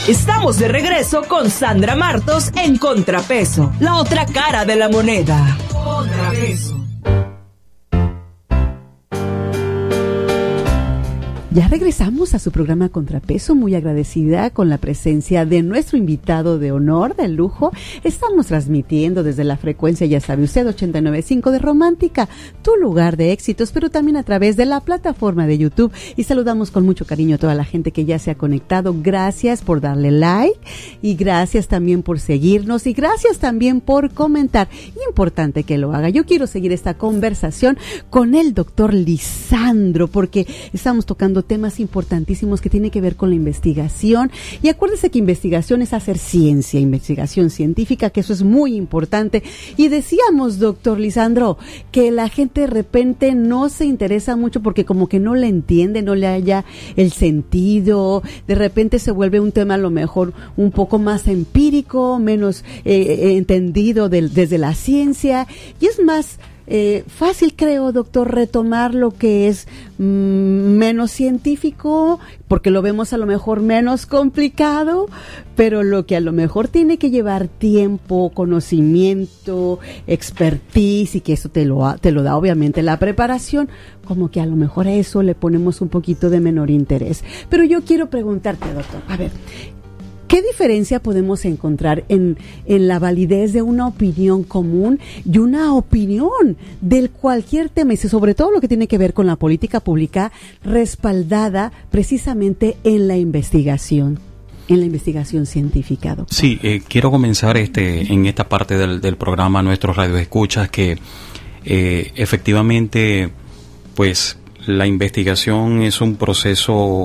Estamos de regreso con Sandra Martos en Contrapeso, la otra cara de la moneda. Contrapeso. Ya regresamos a su programa Contrapeso, muy agradecida con la presencia de nuestro invitado de honor, de lujo. Estamos transmitiendo desde la frecuencia, ya sabe usted, 89.5 de Romántica, tu lugar de éxitos, pero también a través de la plataforma de YouTube. Y saludamos con mucho cariño a toda la gente que ya se ha conectado. Gracias por darle like y gracias también por seguirnos y gracias también por comentar. Importante que lo haga. Yo quiero seguir esta conversación con el doctor Lisandro porque estamos tocando temas importantísimos que tienen que ver con la investigación y acuérdese que investigación es hacer ciencia, investigación científica, que eso es muy importante. Y decíamos, doctor Lisandro, que la gente de repente no se interesa mucho porque como que no le entiende, no le haya el sentido, de repente se vuelve un tema a lo mejor un poco más empírico, menos entendido desde la ciencia, y es más fácil, creo, doctor, retomar lo que es menos científico, porque lo vemos a lo mejor menos complicado, pero lo que a lo mejor tiene que llevar tiempo, conocimiento, expertise, y que eso te lo da obviamente la preparación, como que a lo mejor a eso le ponemos un poquito de menor interés. Pero yo quiero preguntarte, doctor, a ver, ¿qué diferencia podemos encontrar en la validez de una opinión común y una opinión del cualquier tema, y sobre todo lo que tiene que ver con la política pública respaldada precisamente en la investigación científica, doctor? Sí, quiero comenzar en esta parte del programa, nuestros radioescuchas, que efectivamente, pues la investigación es un proceso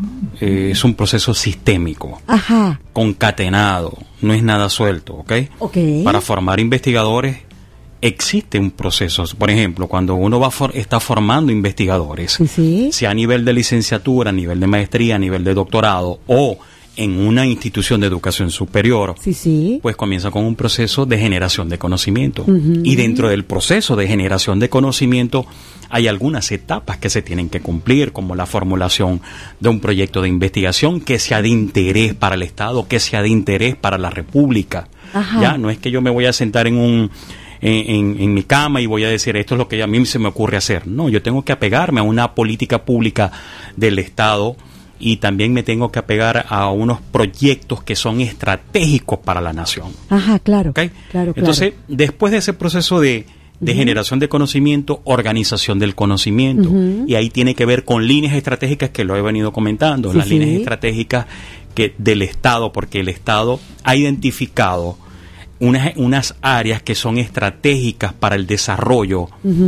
sistémico, ajá, concatenado, no es nada suelto, ¿ok? Para formar investigadores existe un proceso. Por ejemplo, cuando uno está formando investigadores, ¿sí?, sea a nivel de licenciatura, a nivel de maestría, a nivel de doctorado o en una institución de educación superior, sí, pues comienza con un proceso de generación de conocimiento. Uh-huh. Y dentro del proceso de generación de conocimiento hay algunas etapas que se tienen que cumplir, como la formulación de un proyecto de investigación que sea de interés para el Estado, que sea de interés para la República. Ajá. Ya no es que yo me voy a sentar en mi cama y voy a decir esto es lo que a mí se me ocurre hacer. No, yo tengo que apegarme a una política pública del Estado y también me tengo que apegar a unos proyectos que son estratégicos para la nación. Ajá, claro. ¿Okay? Claro. Entonces, después de ese proceso de generación de conocimiento, organización del conocimiento, y ahí tiene que ver con líneas estratégicas que lo he venido comentando, las líneas estratégicas del Estado, porque el Estado ha identificado unas áreas que son estratégicas para el desarrollo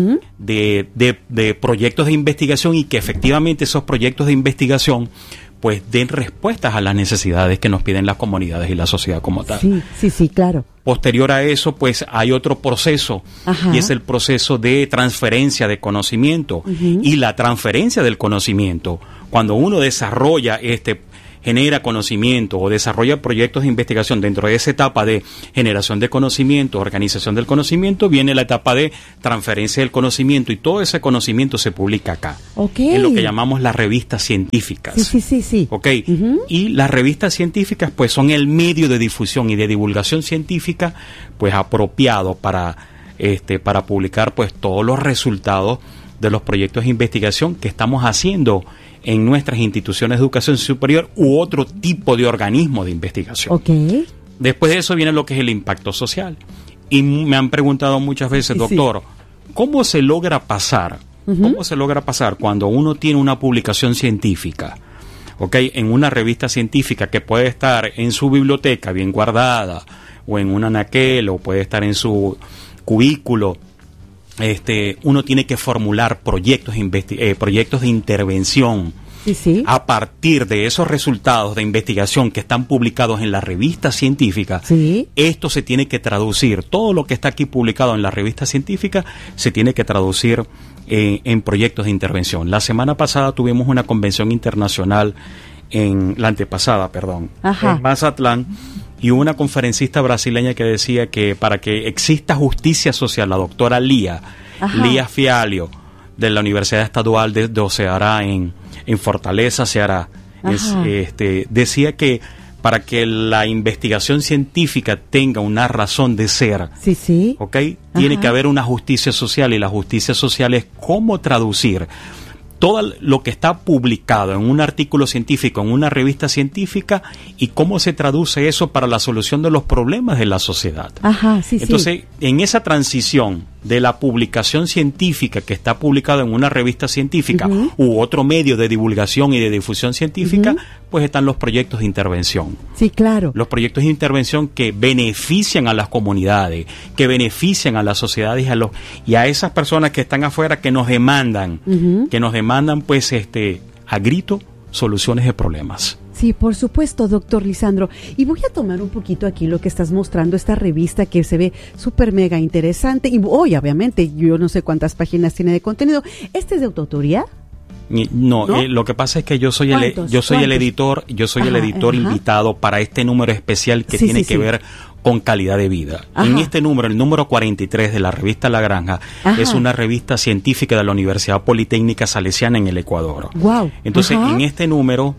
de proyectos de investigación, y que efectivamente esos proyectos de investigación pues den respuestas a las necesidades que nos piden las comunidades y la sociedad como tal. Sí, claro. Posterior a eso, pues hay otro proceso, y es el proceso de transferencia de conocimiento. Y la transferencia del conocimiento, cuando uno desarrolla genera conocimiento o desarrolla proyectos de investigación dentro de esa etapa de generación de conocimiento, organización del conocimiento, viene la etapa de transferencia del conocimiento, y todo ese conocimiento se publica acá, en lo que llamamos las revistas científicas. Sí. Y las revistas científicas pues son el medio de difusión y de divulgación científica pues apropiado para publicar pues todos los resultados de los proyectos de investigación que estamos haciendo en nuestras instituciones de educación superior u otro tipo de organismo de investigación. Después de eso viene lo que es el impacto social. Y me han preguntado muchas veces, doctor, ¿cómo se logra pasar? ¿Cómo se logra pasar cuando uno tiene una publicación científica, en una revista científica que puede estar en su biblioteca bien guardada, o en un anaquel, o puede estar en su cubículo? Uno tiene que formular proyectos de intervención a partir de esos resultados de investigación que están publicados en la revista científica. Esto se tiene que traducir, todo lo que está aquí publicado en la revista científica se tiene que traducir en proyectos de intervención. La semana pasada tuvimos una convención internacional, en Mazatlán, y hubo una conferencista brasileña que decía que para que exista justicia social, la doctora Lía Fialio, de la Universidad Estadual de Ceará en Fortaleza, Ceará, decía que para que la investigación científica tenga una razón de ser, ¿ok? Tiene que haber una justicia social, y la justicia social es cómo traducir todo lo que está publicado en un artículo científico, en una revista científica, y cómo se traduce eso para la solución de los problemas de la sociedad. Entonces, en esa transición de la publicación científica que está publicada en una revista científica u otro medio de divulgación y de difusión científica, pues están los proyectos de intervención. Sí, claro. Los proyectos de intervención que benefician a las comunidades, que benefician a las sociedades y a esas personas que están afuera, que nos demandan, pues a grito soluciones de problemas. Sí, por supuesto, doctor Lisandro. Y voy a tomar un poquito aquí lo que estás mostrando, esta revista que se ve súper mega interesante. Y hoy, obviamente, yo no sé cuántas páginas tiene de contenido. ¿Este es de autoría? No, lo que pasa es que yo soy el editor, el editor invitado para este número especial que tiene que ver con calidad de vida. En este número, el número 43 de la revista La Granja, es una revista científica de la Universidad Politécnica Salesiana en el Ecuador. Wow. Entonces, en este número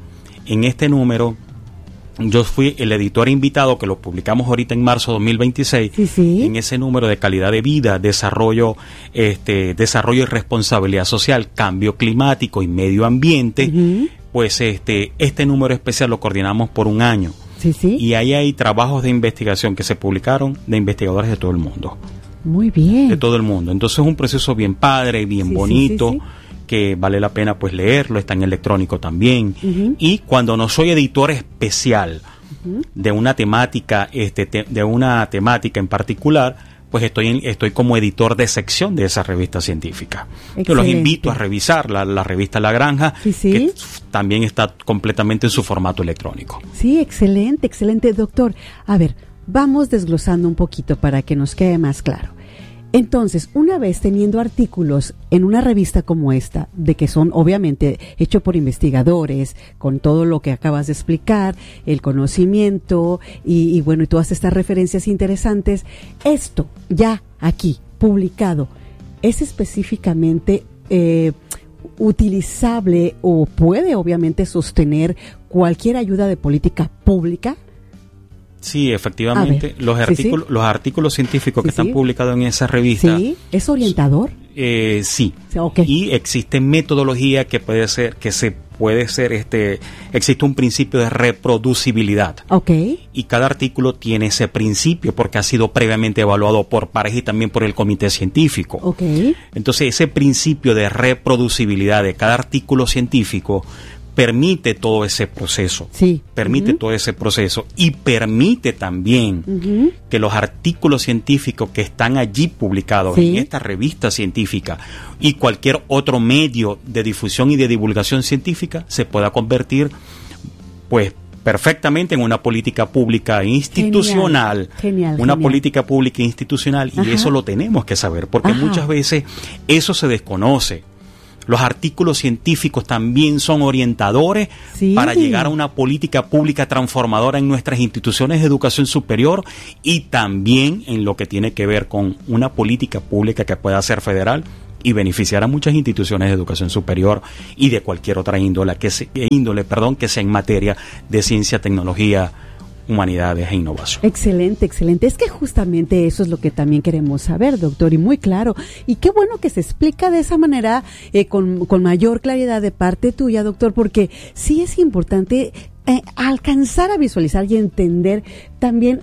yo fui el editor invitado, que lo publicamos ahorita en marzo de 2026. En ese número de calidad de vida, desarrollo y responsabilidad social, cambio climático y medio ambiente, pues este número especial lo coordinamos por un año. Y ahí hay trabajos de investigación que se publicaron de investigadores de todo el mundo. Muy bien. De todo el mundo. Entonces es un proceso bien padre, bien bonito, que vale la pena pues leerlo, está en electrónico también. Y cuando no soy editor especial de una temática, en particular, pues estoy como editor de sección de esa revista científica. Yo los invito a revisar la revista La Granja, que también está completamente en su formato electrónico. Sí, excelente, excelente, doctor. A ver, vamos desglosando un poquito para que nos quede más claro. Entonces, una vez teniendo artículos en una revista como esta, de que son obviamente hechos por investigadores, con todo lo que acabas de explicar, el conocimiento y bueno, y todas estas referencias interesantes, esto ya aquí, publicado, ¿es específicamente utilizable o puede obviamente sostener cualquier ayuda de política pública? Sí, efectivamente, los artículos científicos que están publicados en esa revista. ¿Sí? ¿Es orientador? Sí. Y existe metodología existe un principio de reproducibilidad. Y cada artículo tiene ese principio porque ha sido previamente evaluado por pares y también por el comité científico. Entonces, ese principio de reproducibilidad de cada artículo científico permite todo ese proceso, todo ese proceso, y permite también que los artículos científicos que están allí publicados en esta revista científica y cualquier otro medio de difusión y de divulgación científica se pueda convertir pues perfectamente en una política pública institucional. Genial. Política pública institucional, y eso lo tenemos que saber, porque muchas veces eso se desconoce. Los artículos científicos también son orientadores para llegar a una política pública transformadora en nuestras instituciones de educación superior, y también en lo que tiene que ver con una política pública que pueda ser federal y beneficiar a muchas instituciones de educación superior y de cualquier otra índole que sea en materia de ciencia, tecnología, humanidades e innovación. Excelente, excelente. Es que justamente eso es lo que también queremos saber, doctor, y muy claro. Y qué bueno que se explica de esa manera, con mayor claridad de parte tuya, doctor, porque sí es importante alcanzar a visualizar y entender también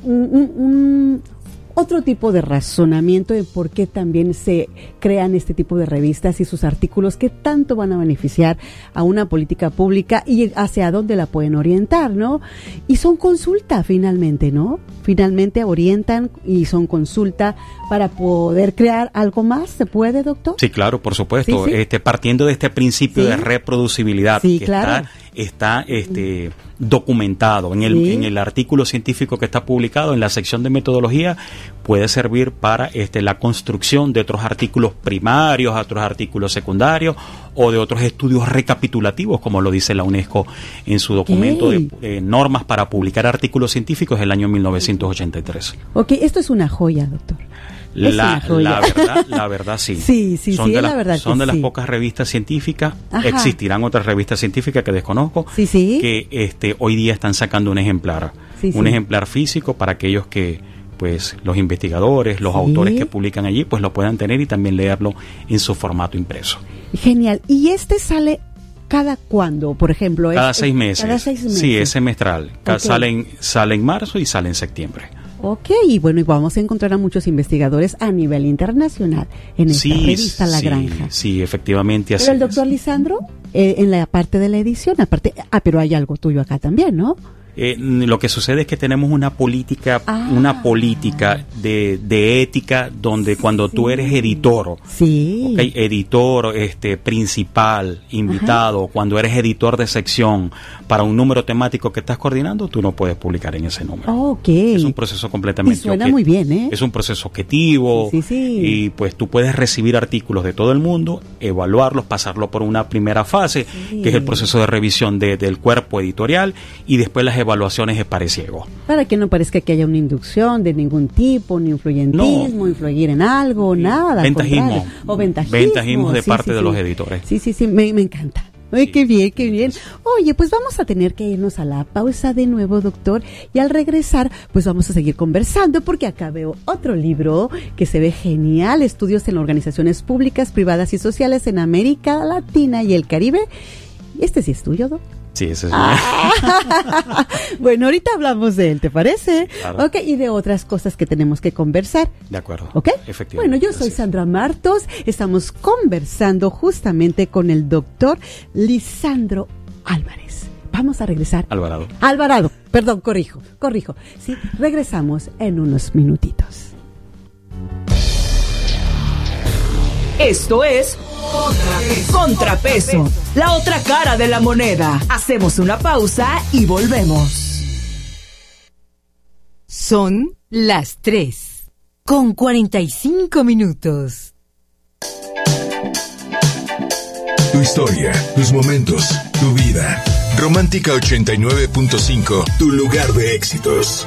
otro tipo de razonamiento de por qué también se crean este tipo de revistas y sus artículos que tanto van a beneficiar a una política pública y hacia dónde la pueden orientar, ¿no? Y son consulta finalmente, ¿no? Finalmente orientan y son consulta para poder crear algo más. ¿Se puede, doctor? Sí, claro, por supuesto. Partiendo de este principio de reproducibilidad que está documentado en el artículo científico que está publicado en la sección de metodología, puede servir para la construcción de otros artículos primarios, otros artículos secundarios o de otros estudios recapitulativos, como lo dice la UNESCO en su documento de normas para publicar artículos científicos del año 1983. Esto es una joya, doctor. La verdad sí. Son de las pocas revistas científicas. Ajá. Existirán otras revistas científicas que desconozco, que hoy día están sacando un ejemplar. Ejemplar físico para aquellos que, pues, los investigadores, los autores que publican allí, pues lo puedan tener y también leerlo en su formato impreso. Genial. ¿Y sale cada cuándo? Por ejemplo, cada 6 meses. Cada 6 meses. Sí, es semestral. Okay. Sale en marzo y sale en septiembre. Ok, y bueno, y vamos a encontrar a muchos investigadores a nivel internacional en esta revista La Granja. Sí, efectivamente. Pero el doctor Lisandro, en la parte de la edición, pero hay algo tuyo acá también, ¿no? Lo que sucede es que tenemos una política de ética donde cuando tú eres editor, editor principal, invitado, cuando eres editor de sección para un número temático que estás coordinando, tú no puedes publicar en ese número. Es un proceso completamente suena muy bien, ¿eh? Es un proceso objetivo y pues tú puedes recibir artículos de todo el mundo, evaluarlos, pasarlo por una primera fase, que es el proceso de revisión del cuerpo editorial, y después las evaluaciones es pareciego. Para que no parezca que haya una inducción de ningún tipo, ni influyentismo, influir en algo, nada. Ventajismo. Ventajismo de parte de los editores. Sí, me encanta. Ay, qué bien. Oye, pues vamos a tener que irnos a la pausa de nuevo, doctor, y al regresar, pues vamos a seguir conversando, porque acá veo otro libro que se ve genial, Estudios en Organizaciones Públicas, Privadas y Sociales en América Latina y el Caribe. Este sí es tuyo, ¿no? Sí, ese es Bueno, ahorita hablamos de él, ¿te parece? Claro. Ok, y de otras cosas que tenemos que conversar. De acuerdo. ¿Ok? Efectivamente. Bueno, yo soy Sandra Martos. Estamos conversando justamente con el doctor Lisandro Álvarez. Vamos a regresar. Alvarado. Perdón, corrijo. Sí, regresamos en unos minutitos. Esto es Contrapeso, la otra cara de la moneda. Hacemos una pausa y volvemos. Son las 3:45. Tu historia, tus momentos, tu vida. Romántica 89.5, tu lugar de éxitos.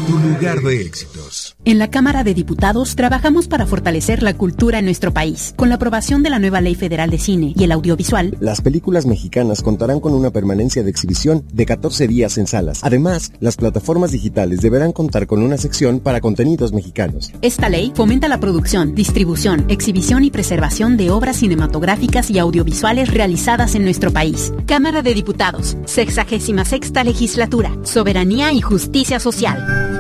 En la Cámara de Diputados trabajamos para fortalecer la cultura en nuestro país. Con la aprobación de la nueva Ley Federal de Cine y el Audiovisual, las películas mexicanas contarán con una permanencia de exhibición de 14 días en salas. Además, las plataformas digitales deberán contar con una sección para contenidos mexicanos. Esta ley fomenta la producción, distribución, exhibición y preservación de obras cinematográficas y audiovisuales realizadas en nuestro país. Cámara de Diputados, 66ª Legislatura, Soberanía y Justicia Social.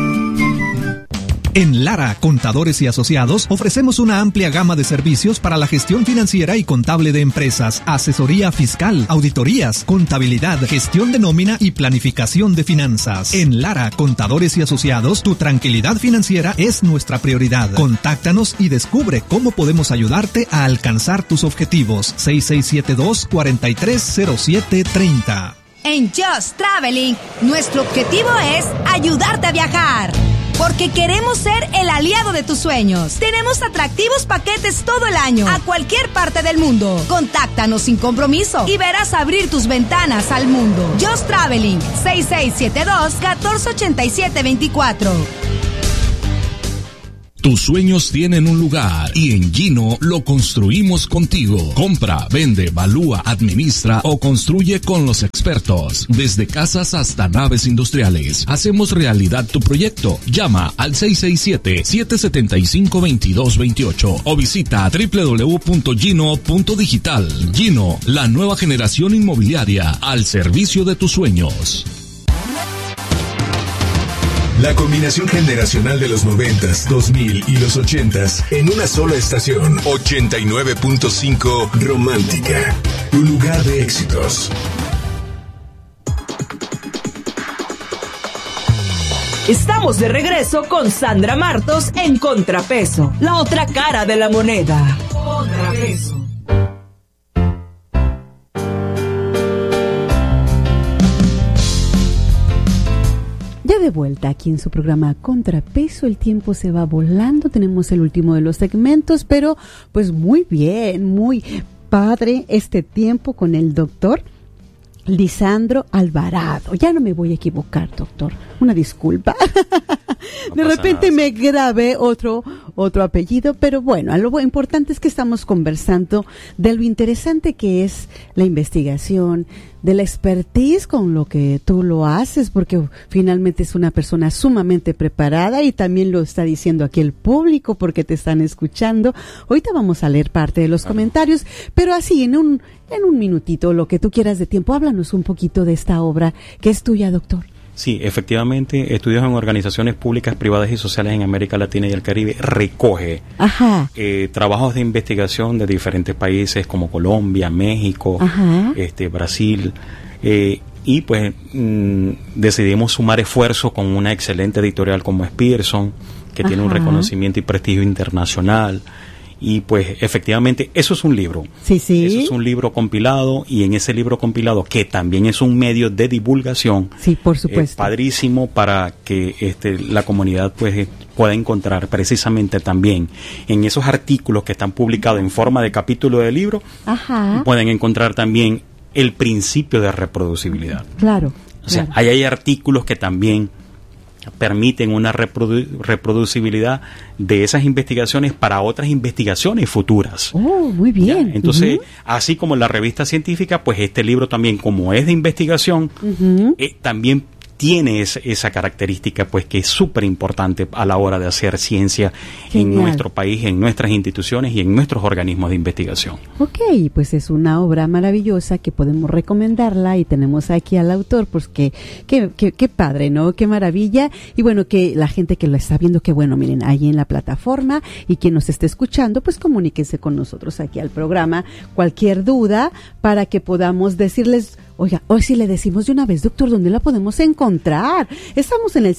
En Lara, Contadores y Asociados, ofrecemos una amplia gama de servicios para la gestión financiera y contable de empresas, asesoría fiscal, auditorías, contabilidad, gestión de nómina y planificación de finanzas. En Lara, Contadores y Asociados, tu tranquilidad financiera es nuestra prioridad. Contáctanos y descubre cómo podemos ayudarte a alcanzar tus objetivos. 6672-430730. En Just Traveling, nuestro objetivo es ayudarte a viajar. Porque queremos ser el aliado de tus sueños. Tenemos atractivos paquetes todo el año, a cualquier parte del mundo. Contáctanos sin compromiso y verás abrir tus ventanas al mundo. Just Traveling, 6672-148724. Tus sueños tienen un lugar y en Gino lo construimos contigo. Compra, vende, evalúa, administra o construye con los expertos. Desde casas hasta naves industriales. Hacemos realidad tu proyecto. Llama al 667-775-2228 o visita www.gino.digital. Gino, la nueva generación inmobiliaria al servicio de tus sueños. La combinación generacional de los 90s, 2000 y los 80s en una sola estación. 89.5 Romántica, tu lugar de éxitos. Estamos de regreso con Sandra Martos en Contrapeso, la otra cara de la moneda. Contrapeso. Ya de vuelta aquí en su programa Contrapeso, el tiempo se va volando, tenemos el último de los segmentos, pero pues muy bien, muy padre este tiempo con el doctor Lisandro Alvarado. Ya no me voy a equivocar, doctor, una disculpa. De repente me grabé otro otro apellido, pero bueno, lo importante es que estamos conversando de lo interesante que es la investigación, de la expertise con lo que tú lo haces, porque finalmente es una persona sumamente preparada y también lo está diciendo aquí el público porque te están escuchando. Ahorita vamos a leer parte de los comentarios, pero así en un minutito, lo que tú quieras de tiempo, háblanos un poquito de esta obra que es tuya, doctor. Sí, efectivamente, Estudios en Organizaciones Públicas, Privadas y Sociales en América Latina y el Caribe recoge trabajos de investigación de diferentes países como Colombia, México, Brasil, y pues decidimos sumar esfuerzos con una excelente editorial como es Pearson, que tiene un reconocimiento y prestigio internacional. Y pues efectivamente eso es un libro. Sí, sí. Eso es un libro compilado, y en ese libro compilado, que también es un medio de divulgación, sí, por supuesto, padrísimo para que la comunidad pues pueda encontrar precisamente también en esos artículos que están publicados en forma de capítulo de libro, pueden encontrar también el principio de reproducibilidad. Claro. O sea, hay artículos que también permiten una reproducibilidad de esas investigaciones para otras investigaciones futuras. Oh, muy bien. ¿Ya? Entonces, así como la revista científica, pues este libro también, como es de investigación, también tiene esa característica, pues, que es súper importante a la hora de hacer ciencia en nuestro país, en nuestras instituciones y en nuestros organismos de investigación. Ok, pues es una obra maravillosa que podemos recomendarla, y tenemos aquí al autor, pues qué padre, ¿no? Qué maravilla. Y bueno, que la gente que lo está viendo, que bueno, miren, ahí en la plataforma, y quien nos esté escuchando, pues comuníquense con nosotros aquí al programa, cualquier duda, para que podamos decirles. Oiga, hoy sí le decimos de una vez, doctor, ¿dónde la podemos encontrar? Estamos en el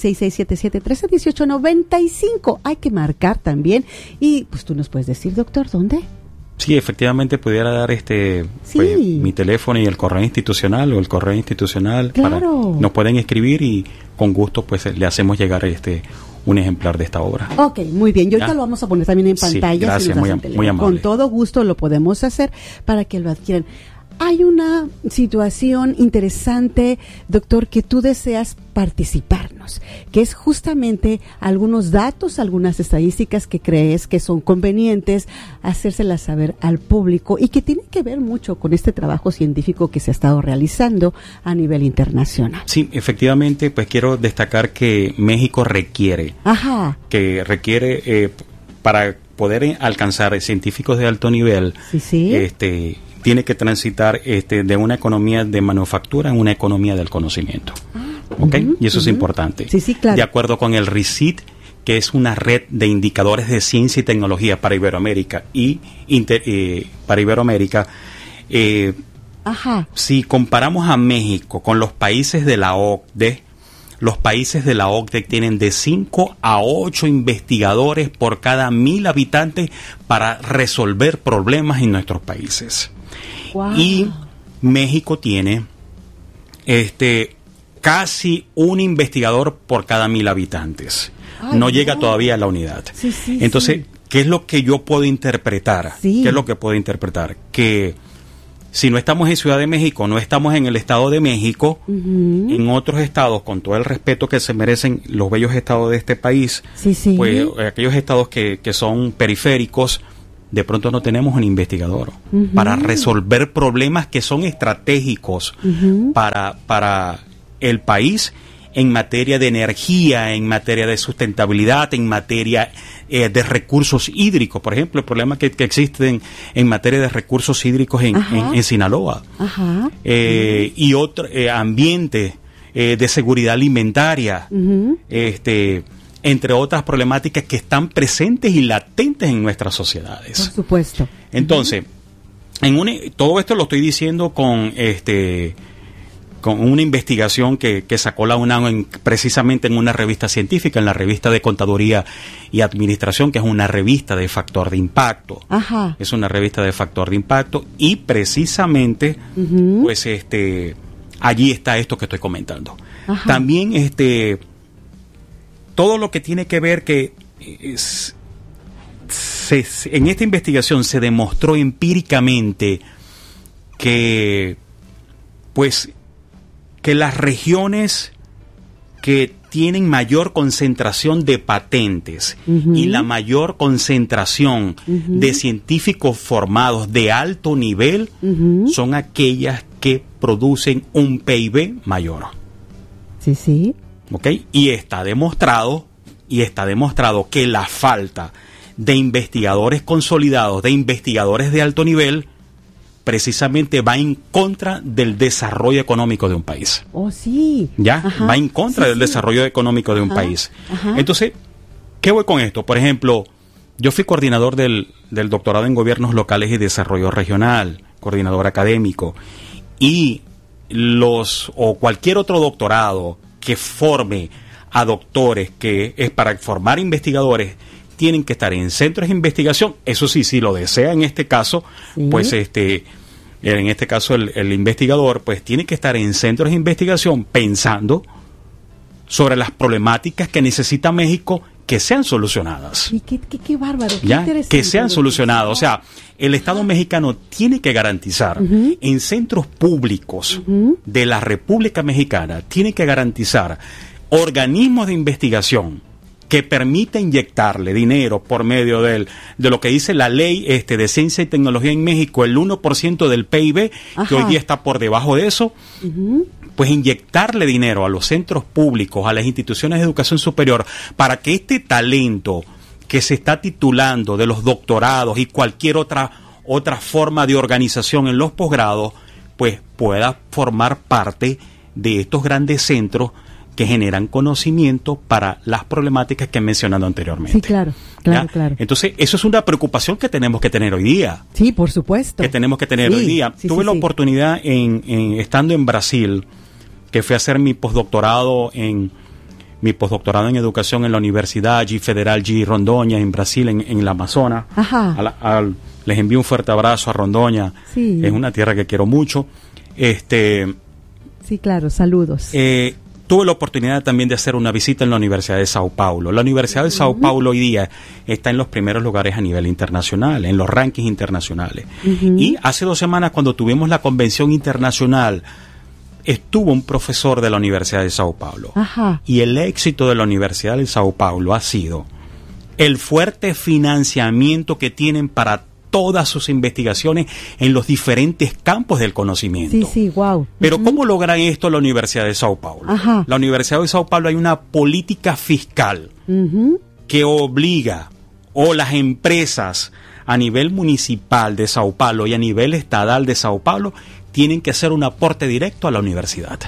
6677-1318-95. Hay que marcar también. Y pues tú nos puedes decir, doctor, ¿dónde? Sí, efectivamente pudiera dar pues, mi teléfono y el correo institucional, o el correo institucional. Claro. Nos pueden escribir y con gusto pues le hacemos llegar un ejemplar de esta obra. Ok, muy bien. Y ahorita lo vamos a poner también en pantalla. Sí, gracias, muy amable. Con todo gusto lo podemos hacer para que lo adquieran. Hay una situación interesante, doctor, que tú deseas participarnos, que es justamente algunos datos, algunas estadísticas que crees que son convenientes hacérselas saber al público, y que tienen que ver mucho con este trabajo científico que se ha estado realizando a nivel internacional. Sí, efectivamente, pues quiero destacar que México requiere para poder alcanzar científicos de alto nivel, tiene que transitar de una economía de manufactura en una economía del conocimiento. ¿Okay? Y eso es importante. Sí, claro. De acuerdo con el RICIT, que es una red de indicadores de ciencia y tecnología para Iberoamérica si comparamos a México con los países de la OCDE, los países de la OCDE tienen de 5 a 8 investigadores por cada 1,000 habitantes para resolver problemas en nuestros países. Wow. Y México tiene casi un investigador por cada 1,000 habitantes. No llega todavía a la unidad. Entonces, ¿qué es lo que yo puedo interpretar? ¿Qué es lo que puedo interpretar? Que si no estamos en Ciudad de México, no estamos en el Estado de México, en otros estados, con todo el respeto que se merecen los bellos estados de este país, pues aquellos estados que son periféricos, de pronto no tenemos un investigador para resolver problemas que son estratégicos para el país, en materia de energía, en materia de sustentabilidad, en materia de recursos hídricos. Por ejemplo, el problema que existen en materia de recursos hídricos en Sinaloa. Y otro ambiente de seguridad alimentaria, entre otras problemáticas que están presentes y latentes en nuestras sociedades. Por supuesto. Entonces, todo esto lo estoy diciendo con una investigación que sacó la UNAM precisamente en una revista científica, en la revista de Contaduría y Administración, que es una revista de factor de impacto. Es una revista de factor de impacto, y precisamente pues allí está esto que estoy comentando. También todo lo que tiene que ver que en esta investigación se demostró empíricamente que las regiones que tienen mayor concentración de patentes y la mayor concentración de científicos formados de alto nivel son aquellas que producen un PIB mayor. Sí, sí. ¿Ok? Y está demostrado que la falta de investigadores consolidados, de investigadores de alto nivel, precisamente va en contra del desarrollo económico de un país. Oh, sí. ¿Ya? Ajá. Va en contra del desarrollo económico de un país. Ajá. Entonces, ¿qué voy con esto? Por ejemplo, yo fui coordinador del doctorado en gobiernos locales y desarrollo regional, coordinador académico, y cualquier otro doctorado que forme a doctores, que es para formar investigadores, tienen que estar en centros de investigación. Eso sí, si lo desea en este caso, pues en este caso el investigador pues tiene que estar en centros de investigación pensando sobre las problemáticas que necesita México que sean solucionadas. Y qué bárbaro, qué ¿ya? Interesante. Que sean solucionadas. O sea, el Estado mexicano tiene que garantizar en centros públicos de la República Mexicana, tiene que garantizar organismos de investigación que permita inyectarle dinero por medio de lo que dice la ley de ciencia y tecnología en México, el 1% del PIB, que hoy día está por debajo de eso, pues inyectarle dinero a los centros públicos, a las instituciones de educación superior, para que este talento que se está titulando de los doctorados y cualquier otra forma de organización en los posgrados, pues pueda formar parte de estos grandes centros que generan conocimiento para las problemáticas que he mencionado anteriormente. Sí, claro. Entonces, eso es una preocupación que tenemos que tener hoy día. Sí, por supuesto. Que tenemos que tener hoy día. Tuve la oportunidad, estando en Brasil, que fui a hacer mi postdoctorado en educación en la Universidad Federal G. Rondônia, en Brasil, en el Amazonas. Les envío un fuerte abrazo a Rondônia. Sí. Es una tierra que quiero mucho. Sí, claro, saludos. Tuve la oportunidad también de hacer una visita en la Universidad de Sao Paulo. La Universidad de Sao Paulo hoy día está en los primeros lugares a nivel internacional, en los rankings internacionales. Y hace 2 semanas, cuando tuvimos la convención internacional, estuvo un profesor de la Universidad de Sao Paulo. Y el éxito de la Universidad de Sao Paulo ha sido el fuerte financiamiento que tienen para todas sus investigaciones en los diferentes campos del conocimiento. Sí, wow. Pero ¿cómo logran esto la Universidad de Sao Paulo? La Universidad de Sao Paulo hay una política fiscal que obliga, o las empresas a nivel municipal de Sao Paulo y a nivel estatal de Sao Paulo tienen que hacer un aporte directo a la universidad.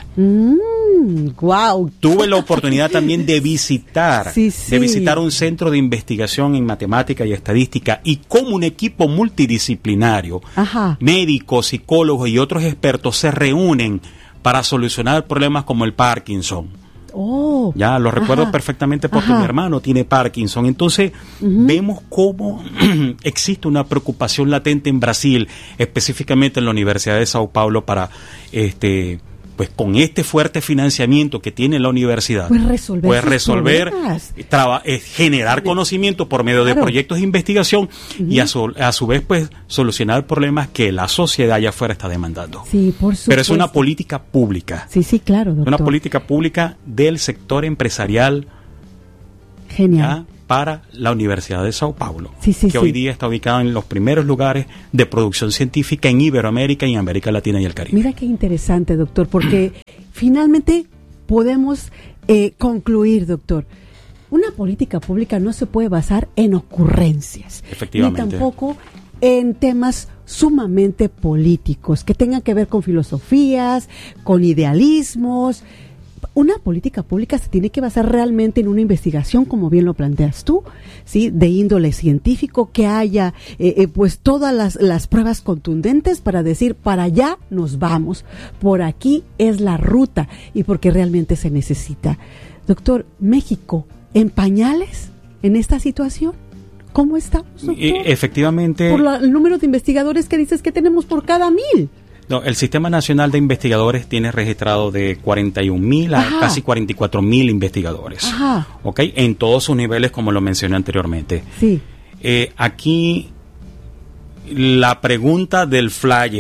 Wow. Tuve la oportunidad también de visitar un centro de investigación en matemática y estadística, y como un equipo multidisciplinario, médicos, psicólogos y otros expertos se reúnen para solucionar problemas como el Parkinson. Ya lo recuerdo perfectamente porque mi hermano tiene Parkinson. Entonces vemos cómo existe una preocupación latente en Brasil, específicamente en la Universidad de Sao Paulo, para pues con este fuerte financiamiento que tiene la universidad, puede resolver generar conocimiento por medio de proyectos de investigación y a su vez pues solucionar problemas que la sociedad allá afuera está demandando. Sí, por supuesto. Pero es una política pública. Sí, claro, doctor. Una política pública del sector empresarial. Genial. Para la Universidad de Sao Paulo, que hoy día está ubicada en los primeros lugares de producción científica en Iberoamérica y en América Latina y el Caribe. Mira qué interesante, doctor, porque finalmente podemos concluir, doctor, una política pública no se puede basar en ocurrencias, efectivamente, ni tampoco en temas sumamente políticos, que tengan que ver con filosofías, con idealismos. Una política pública se tiene que basar realmente en una investigación, como bien lo planteas tú, ¿sí? De índole científico, que haya pues todas las pruebas contundentes para decir, para allá nos vamos, por aquí es la ruta, y porque realmente se necesita. Doctor, ¿México en pañales en esta situación? ¿Cómo estamos, doctor? Efectivamente. Por el número de investigadores que dices que tenemos por cada 1,000. No, el Sistema Nacional de Investigadores tiene registrado de 41,000 a casi 44,000 investigadores. ¿Okay? En todos sus niveles, como lo mencioné anteriormente. Sí. Aquí la pregunta del flyer,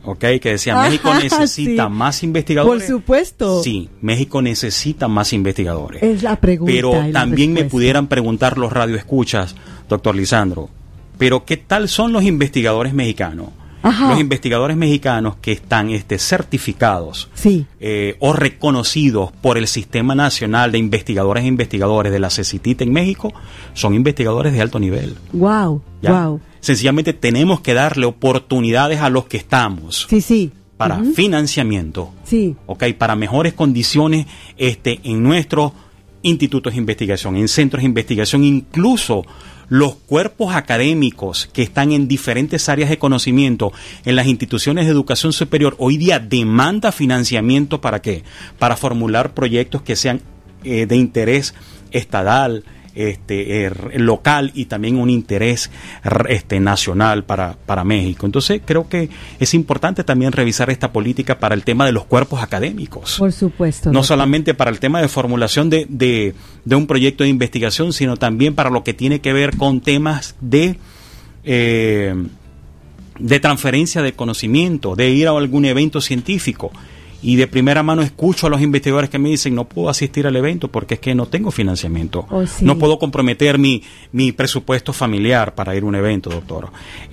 ¿ok? Que decía, México necesita más investigadores. Por supuesto. Sí, México necesita más investigadores. Es la pregunta. Pero también me pudieran preguntar los radioescuchas, doctor Lisandro, ¿pero qué tal son los investigadores mexicanos? Ajá. Los investigadores mexicanos que están certificados o reconocidos por el Sistema Nacional de Investigadores e Investigadores de la CECITIT en México son investigadores de alto nivel. Wow, wow. Sencillamente tenemos que darle oportunidades a los que estamos. Sí. Para financiamiento. Sí. Okay, para mejores condiciones en nuestros institutos de investigación, en centros de investigación, incluso los cuerpos académicos que están en diferentes áreas de conocimiento en las instituciones de educación superior hoy día demanda financiamiento. ¿Para qué? Para formular proyectos que sean de interés estatal, local y también un interés nacional para México. Entonces creo que es importante también revisar esta política para el tema de los cuerpos académicos. Por supuesto. No solamente para el tema de formulación de un proyecto de investigación, sino también para lo que tiene que ver con temas de transferencia de conocimiento, de ir a algún evento científico. Y de primera mano escucho a los investigadores que me dicen, no puedo asistir al evento porque es que no tengo financiamiento. No puedo comprometer mi presupuesto familiar para ir a un evento, doctor.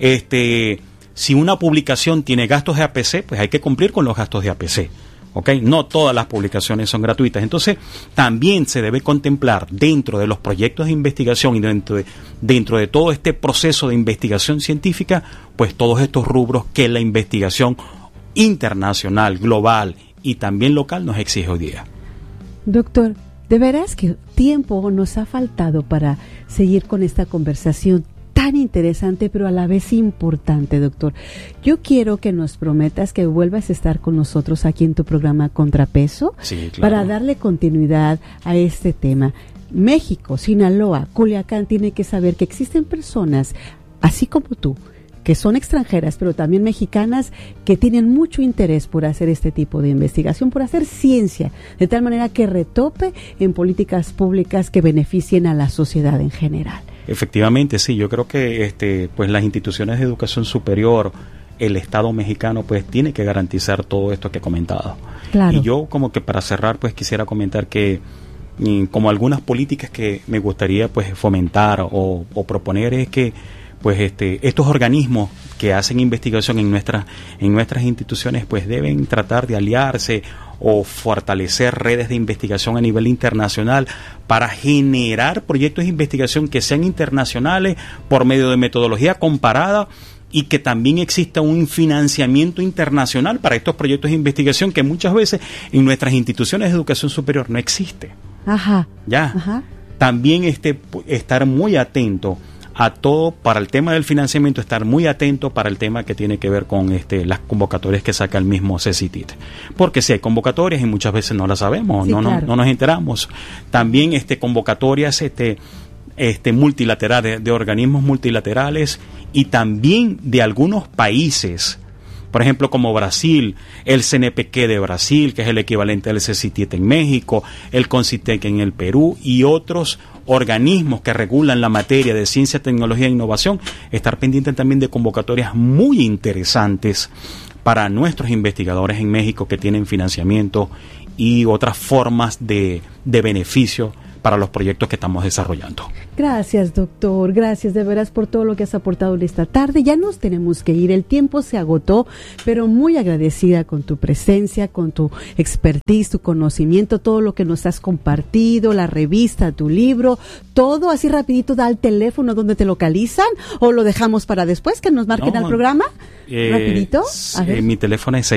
Si una publicación tiene gastos de APC, pues hay que cumplir con los gastos de APC. ¿Okay? No todas las publicaciones son gratuitas. Entonces, también se debe contemplar dentro de los proyectos de investigación y dentro de todo este proceso de investigación científica, pues todos estos rubros que la investigación internacional, global y también local nos exige hoy día. Doctor, de veras que tiempo nos ha faltado para seguir con esta conversación tan interesante, pero a la vez importante, doctor. Yo quiero que nos prometas que vuelvas a estar con nosotros aquí en tu programa Contrapeso, sí, claro, para darle continuidad a este tema. México, Sinaloa, Culiacán tiene que saber que existen personas, así como tú, que son extranjeras, pero también mexicanas, que tienen mucho interés por hacer este tipo de investigación, por hacer ciencia, de tal manera que retope en políticas públicas que beneficien a la sociedad en general. Efectivamente, sí, yo creo que pues las instituciones de educación superior, el Estado mexicano, pues tiene que garantizar todo esto que he comentado. Claro. Y yo como que para cerrar, pues quisiera comentar que como algunas políticas que me gustaría pues fomentar o proponer es que pues estos organismos que hacen investigación en nuestras instituciones pues deben tratar de aliarse o fortalecer redes de investigación a nivel internacional para generar proyectos de investigación que sean internacionales por medio de metodología comparada y que también exista un financiamiento internacional para estos proyectos de investigación que muchas veces en nuestras instituciones de educación superior no existe. Ajá. Ya. Ajá. También estar muy atento a todo para el tema del financiamiento, estar muy atento para el tema que tiene que ver con las convocatorias que saca el mismo CECITIT, porque si hay convocatorias y muchas veces no las sabemos, sí, no nos enteramos. También convocatorias multilaterales, de organismos multilaterales y también de algunos países, por ejemplo como Brasil, el CNPq de Brasil, que es el equivalente al CECITIT en México, el CONCITEC en el Perú y otros organismos que regulan la materia de ciencia, tecnología e innovación, estar pendientes también de convocatorias muy interesantes para nuestros investigadores en México que tienen financiamiento y otras formas de beneficio para los proyectos que estamos desarrollando. Gracias, doctor. Gracias de veras por todo lo que has aportado en esta tarde. Ya nos tenemos que ir. El tiempo se agotó, pero muy agradecida con tu presencia, con tu expertise, tu conocimiento, todo lo que nos has compartido, la revista, tu libro, todo así rapidito. Da el teléfono donde te localizan o lo dejamos para después que nos marquen al programa. Rapidito. Mi teléfono es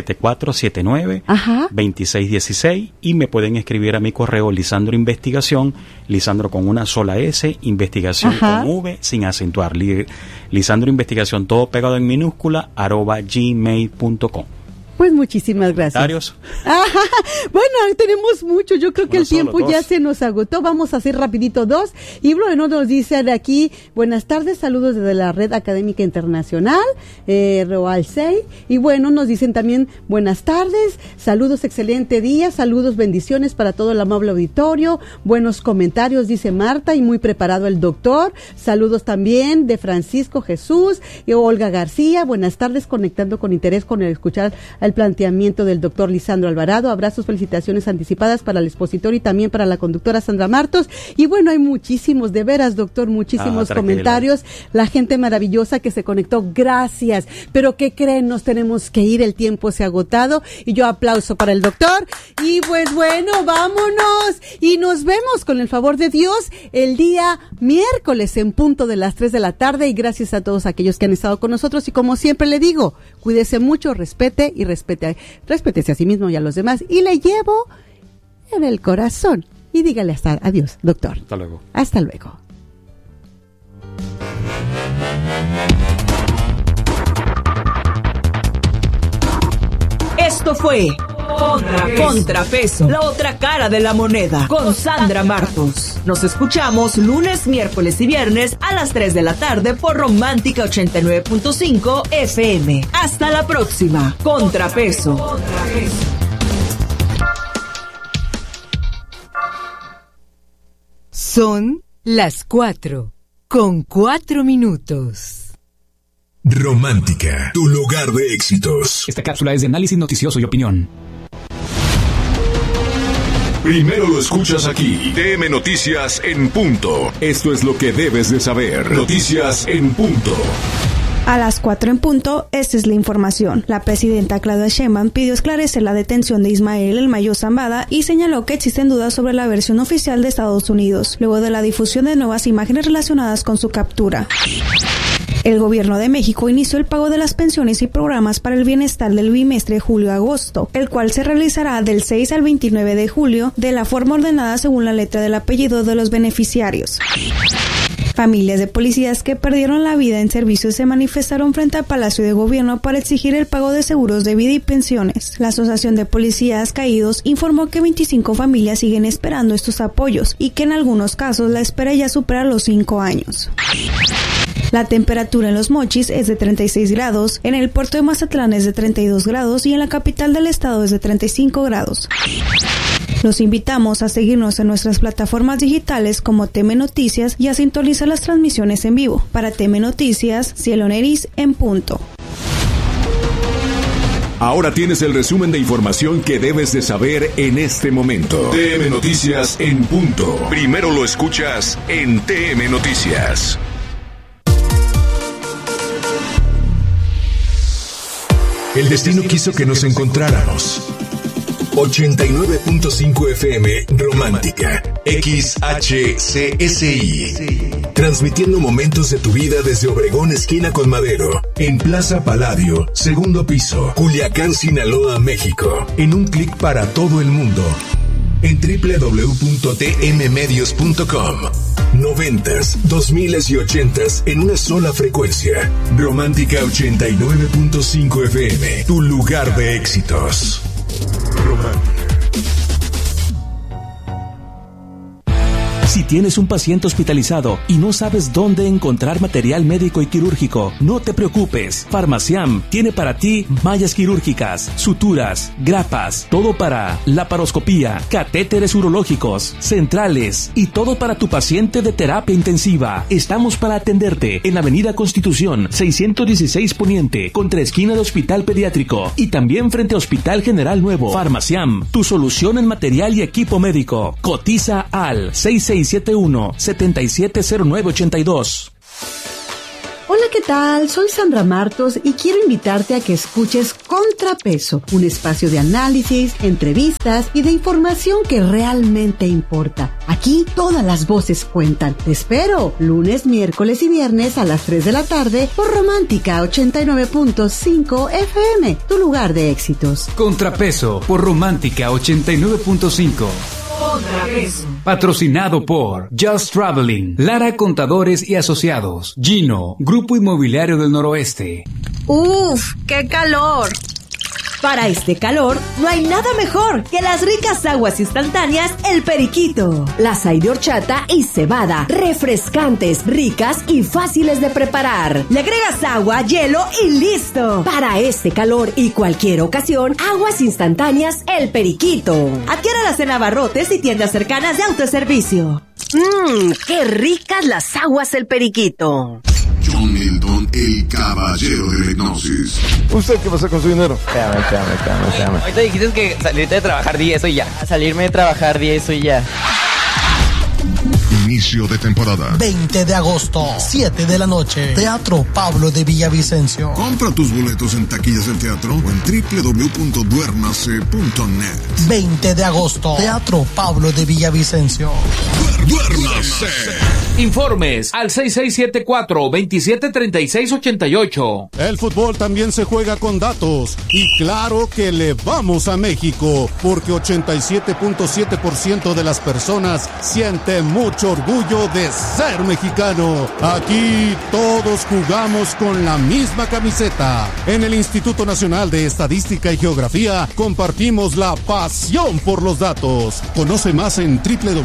667479-2616 y me pueden escribir a mi correo Lisandro Investigación, Lisandro con una sola S, investigación con V sin acentuar, Lisandro Investigación todo pegado en minúscula @gmail.com. Pues muchísimas gracias. Bueno, tenemos mucho. Yo creo que el tiempo ya se nos agotó. Vamos a hacer rapidito dos. Y bueno, nos dice de aquí, buenas tardes, saludos desde la Red Académica Internacional, Roal 6. Y bueno, nos dicen también, buenas tardes, saludos, excelente día, saludos, bendiciones para todo el amable auditorio. Buenos comentarios, dice Marta, y muy preparado el doctor. Saludos también de Francisco Jesús y Olga García. Buenas tardes, conectando con interés con el escuchar el planteamiento del doctor Lisandro Alvarado. Abrazos, felicitaciones anticipadas para el expositor y también para la conductora Sandra Martos. Y bueno, hay muchísimos, de veras, doctor, muchísimos comentarios. La gente maravillosa que se conectó, gracias. Pero ¿qué creen? Nos tenemos que ir, el tiempo se ha agotado. Y yo aplauso para el doctor. Y pues bueno, vámonos. Y nos vemos, con el favor de Dios, el día miércoles en punto de las 3 de la tarde. Y gracias a todos aquellos que han estado con nosotros. Y como siempre le digo, cuídese mucho, respete y respétese a sí mismo y a los demás, y le llevo en el corazón. Y dígale hasta adiós, doctor. Hasta luego. Hasta luego. Esto fue Contrapeso, la otra cara de la moneda, con Sandra Martos. Nos escuchamos lunes, miércoles y viernes a las 3 de la tarde por Romántica 89.5 FM. Hasta la próxima. Contrapeso. Son las 4:04. Romántica, tu lugar de éxitos. Esta cápsula es de análisis noticioso y opinión. Primero lo escuchas aquí. TM Noticias en punto. Esto es lo que debes de saber. Noticias en punto. A las 4 en punto, esta es la información. La presidenta Claudia Sheinbaum pidió esclarecer la detención de Ismael El Mayo Zambada y señaló que existen dudas sobre la versión oficial de Estados Unidos, luego de la difusión de nuevas imágenes relacionadas con su captura. El gobierno de México inició el pago de las pensiones y programas para el bienestar del bimestre julio-agosto, el cual se realizará del 6 al 29 de julio de la forma ordenada según la letra del apellido de los beneficiarios. Familias de policías que perdieron la vida en servicio se manifestaron frente al Palacio de Gobierno para exigir el pago de seguros de vida y pensiones. La Asociación de Policías Caídos informó que 25 familias siguen esperando estos apoyos y que en algunos casos la espera ya supera los 5 años. La temperatura en Los Mochis es de 36 grados, en el puerto de Mazatlán es de 32 grados y en la capital del estado es de 35 grados. Los invitamos a seguirnos en nuestras plataformas digitales como TM Noticias y a sintonizar las transmisiones en vivo. Para TM Noticias, Cielo Neris en punto. Ahora tienes el resumen de información que debes de saber en este momento. TM Noticias en punto. Primero lo escuchas en TM Noticias. El destino quiso que nos encontráramos. 89.5 FM Romántica XHCSI. Transmitiendo momentos de tu vida desde Obregón, esquina con Madero, en Plaza Palladio, segundo piso, Culiacán, Sinaloa, México. En un clic para todo el mundo. En www.tmmedios.com. 90s, 2000s y 80s en una sola frecuencia. Romántica 89.5 FM, tu lugar de éxitos. Romántica. Si tienes un paciente hospitalizado y no sabes dónde encontrar material médico y quirúrgico, no te preocupes. Farmaciam tiene para ti mallas quirúrgicas, suturas, grapas, todo para laparoscopía, catéteres urológicos, centrales y todo para tu paciente de terapia intensiva. Estamos para atenderte en Avenida Constitución 616 Poniente, contra esquina de Hospital Pediátrico y también frente a Hospital General Nuevo. Farmaciam, tu solución en material y equipo médico. Cotiza al 6671-770982. Hola, ¿qué tal? Soy Sandra Martos y quiero invitarte a que escuches Contrapeso, un espacio de análisis, entrevistas y de información que realmente importa. Aquí todas las voces cuentan. Te espero lunes, miércoles y viernes a las 3 de la tarde por Romántica 89.5 FM, tu lugar de éxitos. Contrapeso por Romántica 89.5. Patrocinado por Just Traveling, Lara Contadores y Asociados, Gino, Grupo Inmobiliario del Noroeste. ¡Uf! ¡Qué calor! Para este calor, no hay nada mejor que las ricas aguas instantáneas El Periquito. Las hay de horchata y cebada, refrescantes, ricas y fáciles de preparar. Le agregas agua, hielo y listo. Para este calor y cualquier ocasión, aguas instantáneas El Periquito. Adquiéralas en abarrotes y tiendas cercanas de autoservicio. ¡Qué ricas las aguas El Periquito! John Milton, el caballero de la hipnosis. ¿Usted qué pasa con su dinero? Espérame. Ahorita dijiste que salirte de trabajar 10 y ya. Salirme de trabajar 10 y ya. Inicio de temporada. 20 de agosto, 7 de la noche. Teatro Pablo de Villavicencio. Compra tus boletos en taquillas del teatro o en www.duernase.net. 20 de agosto, Teatro Pablo de Villavicencio. ¡Duernase! Informes al 6674-273688. El fútbol también se juega con datos. Y claro que le vamos a México, porque 87.7% de las personas siente mucho orgullo de ser mexicano. Aquí todos jugamos con la misma camiseta. En el Instituto Nacional de Estadística y Geografía compartimos la pasión por los datos. Conoce más en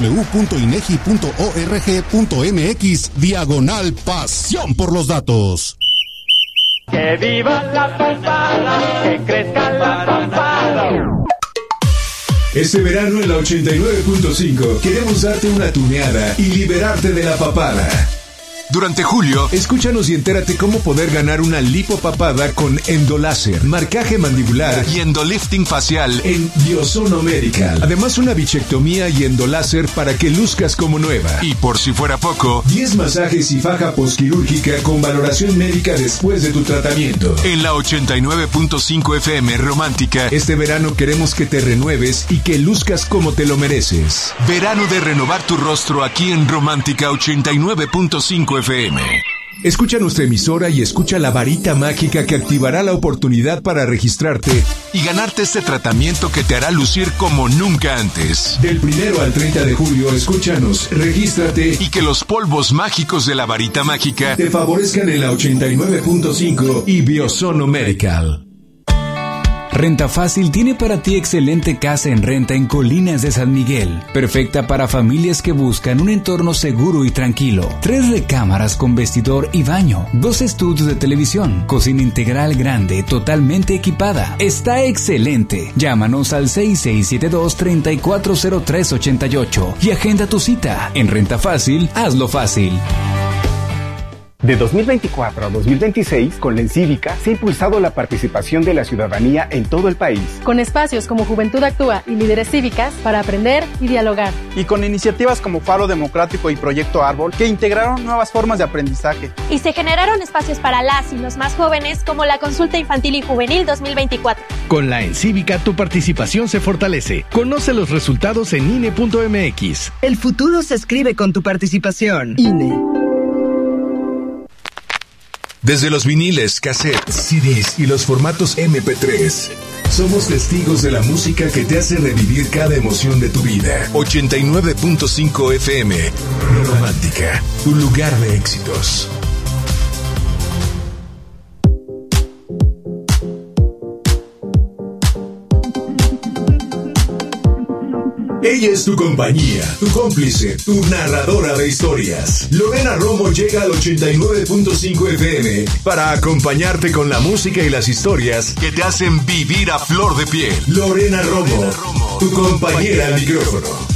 www.inegi.org.mx/pasión por los datos. Que viva la papada, que crezca la papada. Este verano en la 89.5 queremos darte una tuneada y liberarte de la papada. Durante julio, escúchanos y entérate cómo poder ganar una lipopapada con endoláser, marcaje mandibular y endolifting facial en Biosono Medical. Además, una bichectomía y endoláser para que luzcas como nueva. Y por si fuera poco, 10 masajes y faja posquirúrgica con valoración médica después de tu tratamiento. En la 89.5 FM Romántica, este verano queremos que te renueves y que luzcas como te lo mereces. Verano de renovar tu rostro aquí en Romántica 89.5 FM. Escucha nuestra emisora y escucha la varita mágica que activará la oportunidad para registrarte y ganarte este tratamiento que te hará lucir como nunca antes. Del 1 al 30 de julio, escúchanos, regístrate y que los polvos mágicos de la varita mágica te favorezcan en la 89.5 y Biosono Medical. Renta Fácil tiene para ti excelente casa en renta en Colinas de San Miguel, perfecta para familias que buscan un entorno seguro y tranquilo. 3 recámaras con vestidor y baño, 2 estudios de televisión, cocina integral grande, totalmente equipada. Está excelente. Llámanos al 6672-340388 y agenda tu cita. En Renta Fácil, hazlo fácil. De 2024 a 2026, con la Encívica, se ha impulsado la participación de la ciudadanía en todo el país. Con espacios como Juventud Actúa y Líderes Cívicas para aprender y dialogar. Y con iniciativas como Faro Democrático y Proyecto Árbol, que integraron nuevas formas de aprendizaje. Y se generaron espacios para las y los más jóvenes, como la Consulta Infantil y Juvenil 2024. Con la Encívica, tu participación se fortalece. Conoce los resultados en INE.mx. El futuro se escribe con tu participación. INE. Desde los viniles, cassettes, CDs y los formatos MP3, somos testigos de la música que te hace revivir cada emoción de tu vida. 89.5 FM, Romántica, tu lugar de éxitos. Ella es tu compañía, tu cómplice, tu narradora de historias. Lorena Romo llega al 89.5 FM para acompañarte con la música y las historias que te hacen vivir a flor de piel. Lorena Romo, tu compañera al micrófono.